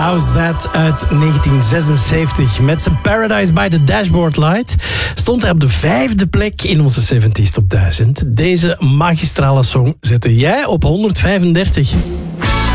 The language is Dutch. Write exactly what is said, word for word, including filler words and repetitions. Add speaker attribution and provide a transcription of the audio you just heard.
Speaker 1: How's That uit negentien zesenzeventig. Met zijn Paradise by the Dashboard Light stond hij op de vijfde plek in onze zeventig Top duizend. Deze magistrale song zette jij op honderdvijfendertig.